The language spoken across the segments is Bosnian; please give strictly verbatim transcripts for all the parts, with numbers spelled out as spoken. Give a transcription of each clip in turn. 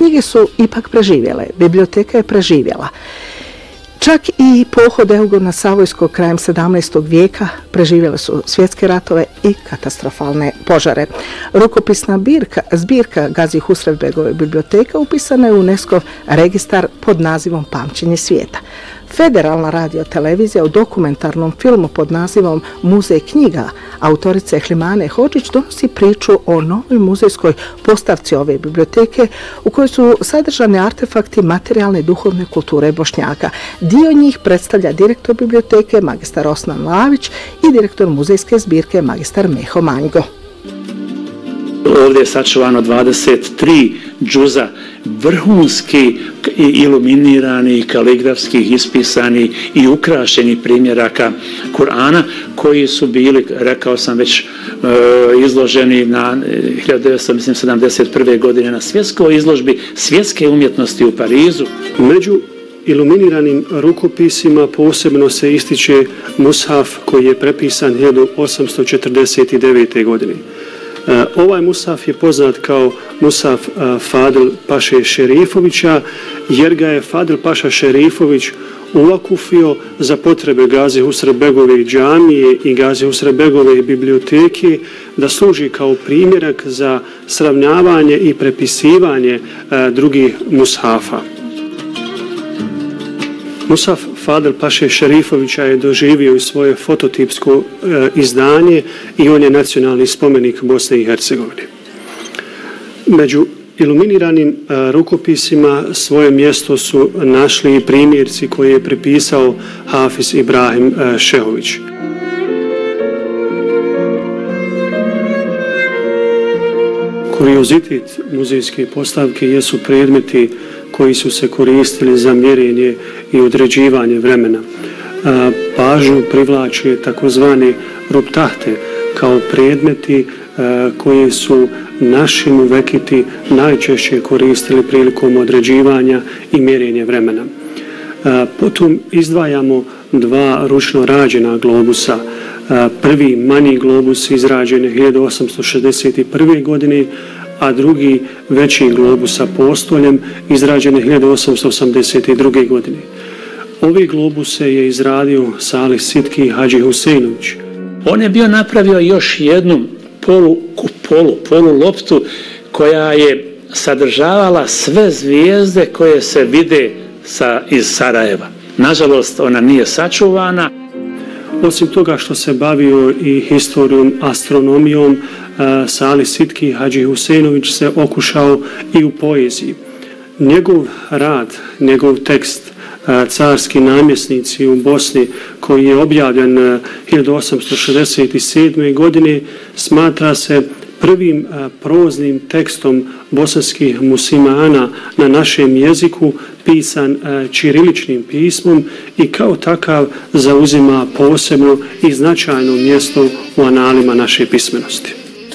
knjige su ipak preživjele, biblioteka je preživjela. Čak i pohod Eugena Savojskog krajem sedamnaestog vijeka preživjele su svjetske ratove i katastrofalne požare. Rukopisna birka, zbirka Gazi Husrevbegove biblioteka upisana je u UNESCO registar pod nazivom Pamćenje svijeta. Federalna radiotelevizija u dokumentarnom filmu pod nazivom Muzej knjiga autorice Hlimane Hodžić donosi priču o novoj muzejskoj postavci ove biblioteke u kojoj su sadržani artefakti materijalne i duhovne kulture Bošnjaka. Dio njih predstavlja direktor biblioteke magistar Osman Lavić i direktor muzejske zbirke magistar Meho Manjgo. Ovdje je sačuvano dvadeset tri džuza vrhunski iluminirani, kaligrafskih ispisani i ukrašeni primjeraka Kur'ana koji su bili, rekao sam već, izloženi na hiljadu devetsto sedamdeset prve. godine na svjetskoj izložbi svjetske umjetnosti u Parizu. Među iluminiranim rukopisima posebno se ističe mushaf koji je prepisan hiljadu osamsto četrdeset devete. godine. Ovaj mushaf je poznat kao mushaf Fadil Paše Šerifovića, jer ga je Fadil Paša Šerifović uvakufio za potrebe Gazi Husrevbegove džamije i Gazi Husrevbegove biblioteke, da služi kao primjerak za sravnjavanje i prepisivanje drugih mushafa. Mushaf Fadil Paše Šerifovića je doživio i svoje fototipsko e, izdanje i on je nacionalni spomenik Bosne i Hercegovine. Među iluminiranim e, rukopisima svoje mjesto su našli i primjerci koje je prepisao Hafiz Ibrahim e, Šehović. Kuriozitet muzejske postavke jesu predmeti koji su se koristili za mjerenje i određivanje vremena. Pažnju privlače takozvane ruptahte kao predmeti koje su naši muvekiti najčešće koristili prilikom određivanja i mjerenja vremena. Potom izdvajamo dva ručno rađena globusa. Prvi manji globus izrađen je hiljadu osamsto šezdeset prve. godine, a drugi veći globus sa postoljem izrađen je hiljadu osamsto osamdeset druge. godine. Ovi globuse je izradio Salih Sitki Hadži Huseinović. On je bio napravio još jednu polu kupolu, polu loptu koja je sadržavala sve zvijezde koje se vide sa, iz Sarajeva. Nažalost, ona nije sačuvana. Osim toga što se bavio i historijom, astronomijom, Salih Sitki Hadži Huseinović se okušao i u poeziji. Njegov rad, njegov tekst Carski namjesnici u Bosni, koji je objavljen hiljadu osamsto šezdeset sedme. godine, smatra se prvim proznim tekstom bosanskih muslimana na našem jeziku, pisan ćiriličnim pismom i kao takav zauzima posebno i značajno mjesto u analima naše pismenosti.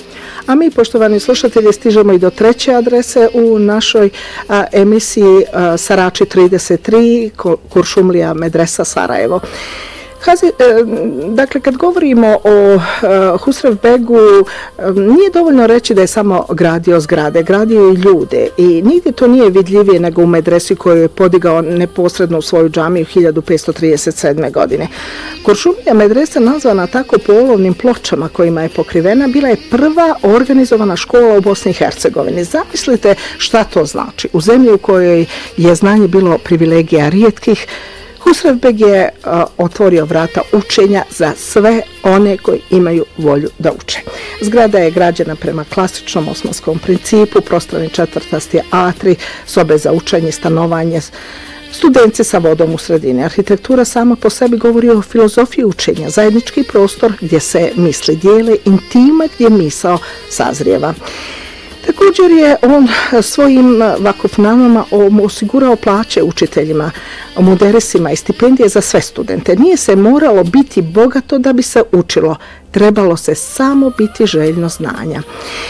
A mi, poštovani slušatelji, stižemo i do treće adrese u našoj a, emisiji a, Sarači trideset tri, Kuršumlija Medresa Sarajevo. Hazi, dakle, kad govorimo o Husrevbegu, nije dovoljno reći da je samo gradio zgrade, gradio i ljude i nigdje to nije vidljivije nego u medresi koju je podigao neposredno u svoju džamiju hiljadu petsto trideset sedme. godine. Kuršumlija Medresa, nazvana tako po olovnim pločama kojima je pokrivena, bila je prva organizovana škola u Bosni i Hercegovini. Zamislite šta to znači. U zemlji u kojoj je znanje bilo privilegija rijetkih, Husrevbeg je a, otvorio vrata učenja za sve one koji imaju volju da uče. Zgrada je građena prema klasičnom osmanskom principu, prostorni četvrtasti atri, sobe za učenje, stanovanje, studenti sa vodom u sredini. Arhitektura sama po sebi govori o filozofiji učenja, zajednički prostor gdje se misli dijele, intima gdje misao sazrijeva. Također je on svojim vakufnamama osigurao plaće učiteljima, muderisima i stipendije za sve studente. Nije se moralo biti bogato da bi se učilo, trebalo se samo biti željno znanja.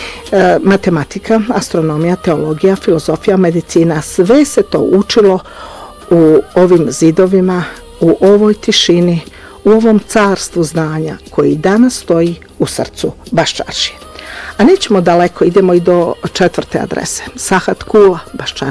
E, matematika, astronomija, teologija, filozofija, medicina, sve se to učilo u ovim zidovima, u ovoj tišini, u ovom carstvu znanja koji danas stoji u srcu Baščaršije. A nećemo daleko, idemo i do četvrte adrese. Sahat Kula, Baščaršija.